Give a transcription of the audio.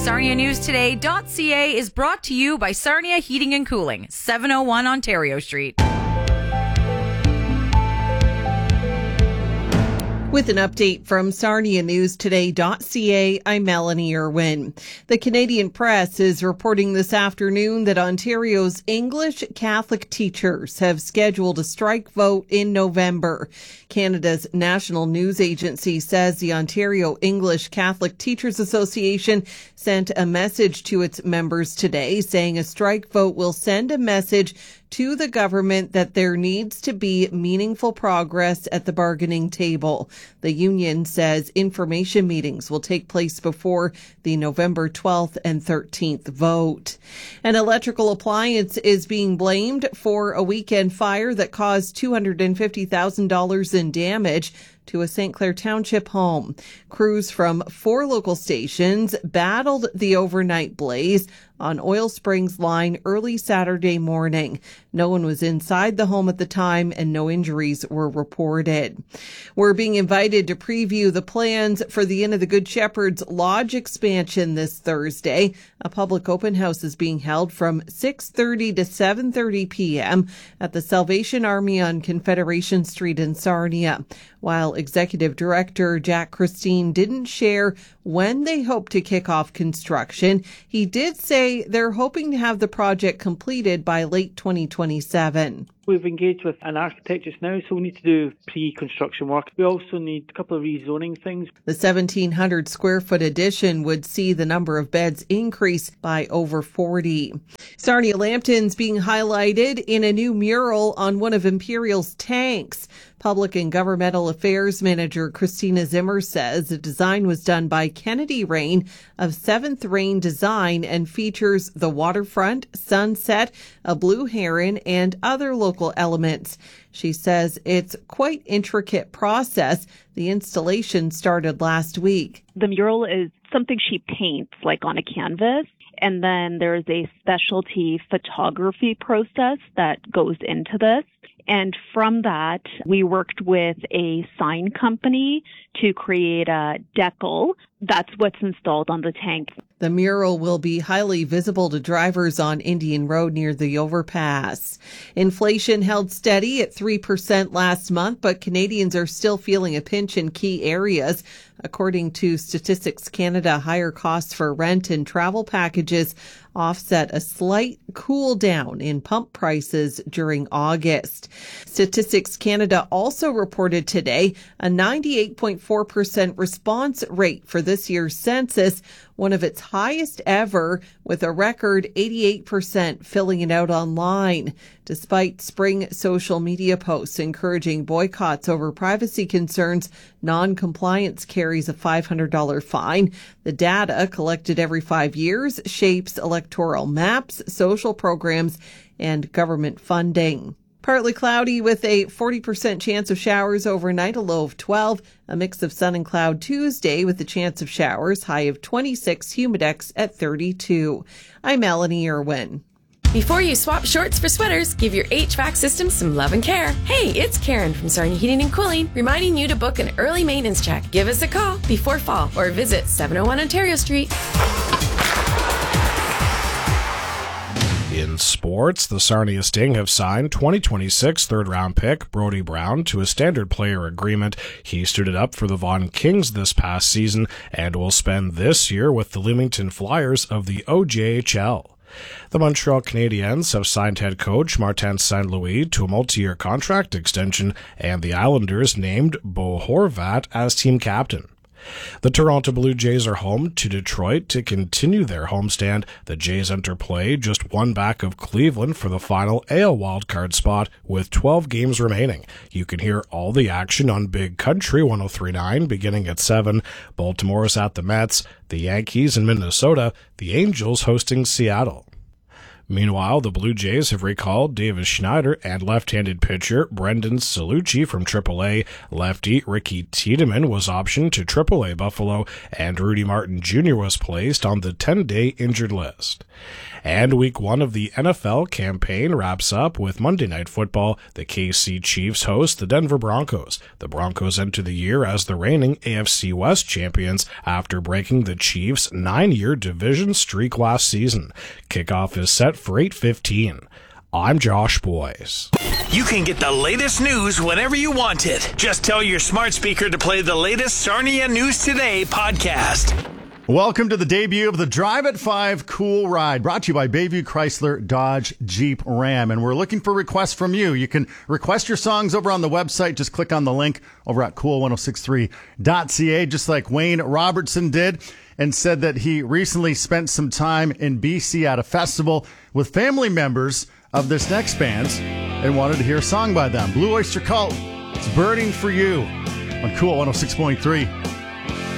SarniaNewsToday.ca is brought to you by Sarnia Heating and Cooling, 701 Ontario Street. With an update from SarniaNewsToday.ca, I'm Melanie Irwin. The Canadian Press is reporting this afternoon that Ontario's English Catholic teachers have scheduled a strike vote in November. Canada's national news agency says the Ontario English Catholic Teachers Association sent a message to its members today saying a strike vote will send a message to the government that there needs to be meaningful progress at the bargaining table. The union says information meetings will take place before the November 12th and 13th vote. An electrical appliance is being blamed for a weekend fire that caused $250,000 in damage to a St. Clair Township home. Crews from 4 local stations battled the overnight blaze on Oil Springs line early Saturday morning. No one was inside the home at the time and no injuries were reported. We're being invited to preview the plans for the Inn of the Good Shepherd's Lodge expansion this Thursday. A public open house is being held from 6:30 to 7:30 p.m. at the Salvation Army on Confederation Street in Sarnia. While Executive Director Jack Christine didn't share when they hope to kick off construction, he did say they're hoping to have the project completed by late 2027. We've engaged with an architect just now, so we need to do pre-construction work. We also need a couple of rezoning things. The 1,700 square foot addition would see the number of beds increase by over 40. Sarnia Lambton's being highlighted in a new mural on one of Imperial's tanks. Public and Governmental Affairs Manager Christina Zimmer says the design was done by Kennedy Rain of 7th Rain Design and features the waterfront, sunset, a blue heron, and other local elements. She says it's quite intricate process. The installation started last week. The mural is something she paints like on a canvas. And then there's a specialty photography process that goes into this. And from that, we worked with a sign company to create a decal. That's what's installed on the tank. The mural will be highly visible to drivers on Indian Road near the overpass. Inflation held steady at 3% last month, but Canadians are still feeling a pinch in key areas. According to Statistics Canada, higher costs for rent and travel packages offset a slight cool down in pump prices during August. Statistics Canada also reported today a 98.4% response rate for this year's census, one of its highest ever, with a record 88% filling it out online. Despite spring social media posts encouraging boycotts over privacy concerns, non-compliance carries a $500 fine. The data, collected every 5 years, shapes electoral maps, social programs, and government funding. Partly cloudy with a 40% chance of showers overnight, a low of 12. A mix of sun and cloud Tuesday with a chance of showers, high of 26, humidex at 32. I'm Melanie Irwin. Before you swap shorts for sweaters, give your HVAC system some love and care. Hey, it's Karen from Sarnia Heating and Cooling, reminding you to book an early maintenance check. Give us a call before fall or visit 701 Ontario Street. In sports, the Sarnia Sting have signed 2026 third-round pick Brody Brown to a standard player agreement. He stood it up for the Vaughan Kings this past season and will spend this year with the Leamington Flyers of the OJHL. The Montreal Canadiens have signed head coach Martin St. Louis to a multi-year contract extension, and the Islanders named Bo Horvat as team captain. The Toronto Blue Jays are home to Detroit to continue their homestand. The Jays enter play just one back of Cleveland for the final AL wildcard spot with 12 games remaining. You can hear all the action on Big Country 103.9 beginning at 7. Baltimore's at the Mets, the Yankees in Minnesota, the Angels hosting Seattle. Meanwhile, the Blue Jays have recalled Davis Schneider and left-handed pitcher Brendan Salucci from AAA. Lefty Ricky Tiedemann was optioned to AAA Buffalo, and Rudy Martin Jr. was placed on the 10-day injured list. And Week 1 of the NFL campaign wraps up with Monday Night Football. The KC Chiefs host the Denver Broncos. The Broncos enter the year as the reigning AFC West champions after breaking the Chiefs' 9-year division streak last season. Kickoff is set for 8:15. I'm Josh Boyce. You can get the latest news whenever you want it. Just tell your smart speaker to play the latest Sarnia News Today podcast. Welcome to the debut of the Drive at 5 Cool Ride, brought to you by Bayview Chrysler Dodge Jeep Ram. And we're looking for requests from you. You can request your songs over on the website. Just click on the link over at cool1063.ca, just like Wayne Robertson did, and said that he recently spent some time in BC at a festival with family members of this next band and wanted to hear a song by them. Blue Oyster Cult, it's Burning for You on Cool 106.3.